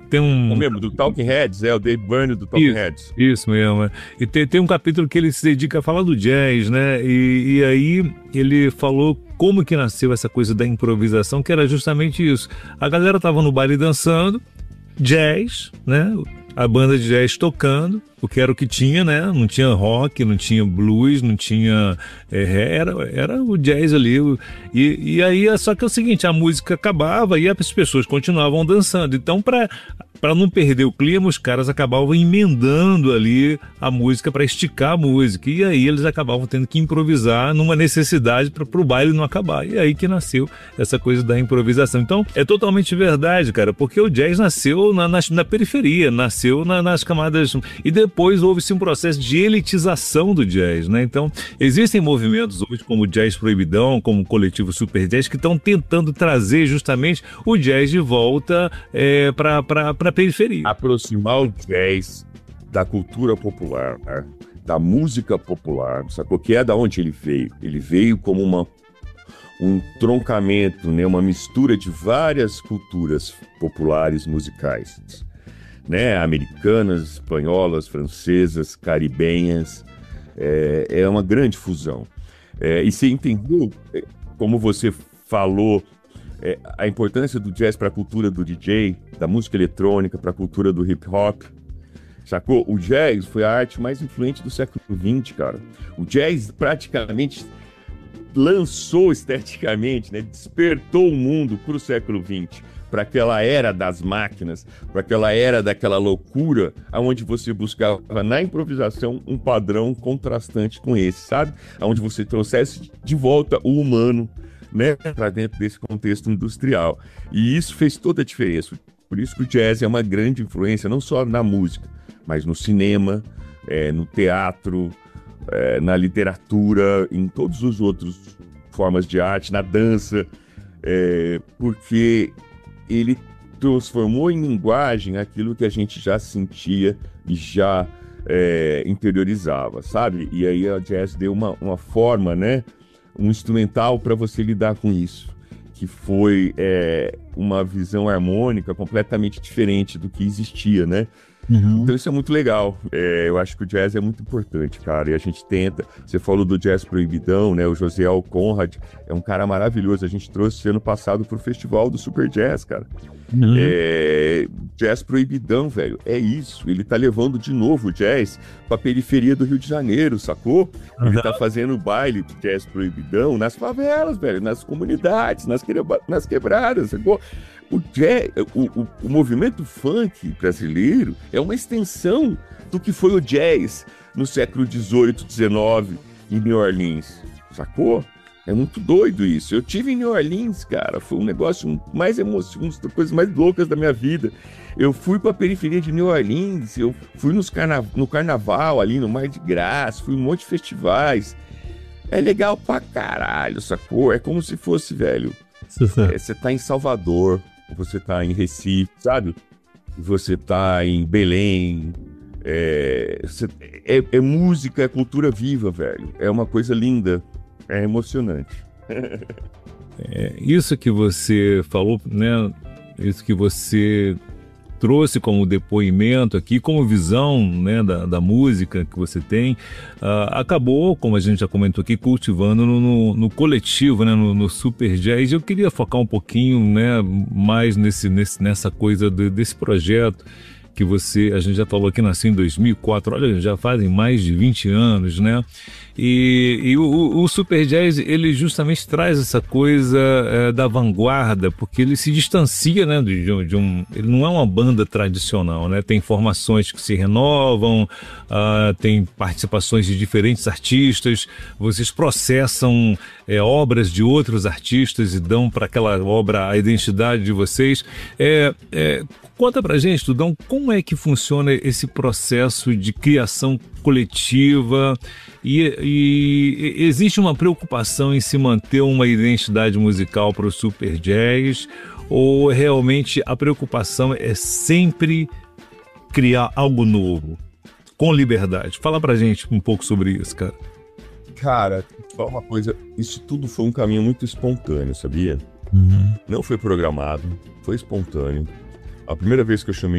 tem O um... mesmo, do Talking Heads, o Dave Byrne do Talking Heads. Isso mesmo. E tem um capítulo que ele se dedica a falar do jazz, né? E aí ele falou como que nasceu essa coisa da improvisação, que era justamente isso. A galera tava no baile dançando, jazz, né? A banda de jazz tocando, porque era o que tinha, né? Não tinha rock, não tinha blues, não tinha... era o jazz ali. E aí, só que é o seguinte, a música acabava e as pessoas continuavam dançando. Então, para não perder o clima, os caras acabavam emendando ali a música para esticar a música. E aí eles acabavam tendo que improvisar numa necessidade para o baile não acabar. E aí que nasceu essa coisa da improvisação. Então, é totalmente verdade, cara, porque o jazz nasceu na periferia, nasceu nas camadas... E depois houve-se um processo de elitização do jazz, né? Então, existem movimentos hoje como o Jazz Proibidão, como o coletivo Super Jazz, que estão tentando trazer justamente o jazz de volta para a periferia. Aproximar o jazz da cultura popular, né? Da música popular, sacou? Que é da onde ele veio. Ele veio como um troncamento, né? Uma mistura de várias culturas populares musicais, né? Americanas, espanholas, francesas, caribenhas. É uma grande fusão. E você entendeu, como você falou, a importância do jazz para a cultura do DJ, da música eletrônica, para a cultura do hip hop, sacou? O jazz foi a arte mais influente do século XX, cara. O jazz praticamente lançou esteticamente, né? Despertou o mundo para o século XX, para aquela era das máquinas, para aquela era daquela loucura, onde você buscava na improvisação um padrão contrastante com esse, sabe? Onde você trouxesse de volta o humano, né, para dentro desse contexto industrial. E isso fez toda a diferença. Por isso que o jazz é uma grande influência, não só na música, mas no cinema, no teatro, na literatura, em todos os outros formas de arte, na dança, porque ele transformou em linguagem aquilo que a gente já sentia e já interiorizava, sabe? E aí a jazz deu uma forma, né? Um instrumental para você lidar com isso, que foi uma visão harmônica completamente diferente do que existia, né? Uhum. Então isso é muito legal. Eu acho que o jazz é muito importante, cara. E a gente tenta... Você falou do Jazz Proibidão, né? O Josiel Conrad é um cara maravilhoso. A gente trouxe ano passado pro festival do Super Jazz, cara. Uhum. Jazz Proibidão, velho. É isso. Ele tá levando de novo o jazz pra periferia do Rio de Janeiro, sacou? Ele tá fazendo baile de Jazz Proibidão nas favelas, velho. Nas comunidades, nas quebradas, sacou? O movimento funk brasileiro é uma extensão do que foi o jazz no século XVIII, XIX, em New Orleans, sacou? É muito doido isso. Eu tive em New Orleans, cara, foi um negócio mais emocionante, uma das coisas mais loucas da minha vida. Eu fui pra periferia de New Orleans, eu fui no carnaval ali, no Mar de Graça, fui em um monte de festivais. É legal pra caralho, sacou? É como se fosse, velho, você tá em Salvador, você tá em Recife, sabe? Você tá em Belém. É música, é cultura viva, velho. É uma coisa linda. É emocionante. Isso que você falou, né? Isso que você trouxe como depoimento aqui, como visão, né, da música que você tem, acabou, como a gente já comentou aqui, cultivando no coletivo, né, no Super Jazz. Eu queria focar um pouquinho, né, mais nessa coisa desse projeto que a gente já falou aqui, nasceu em 2004, olha, já fazem mais de 20 anos, né? E o Super Jazz, ele justamente traz essa coisa da vanguarda, porque ele se distancia, né, ele não é uma banda tradicional, né? Tem formações que se renovam, tem participações de diferentes artistas, vocês processam obras de outros artistas e dão para aquela obra a identidade de vocês. Conta pra gente, Tudão, como é que funciona esse processo de criação coletiva e existe uma preocupação em se manter uma identidade musical para o Super Jazz, ou realmente a preocupação é sempre criar algo novo, com liberdade? Fala pra gente um pouco sobre isso, cara. Cara, fala uma coisa, isso tudo foi um caminho muito espontâneo, sabia? Uhum. Não foi programado, foi espontâneo. A primeira vez que eu chamei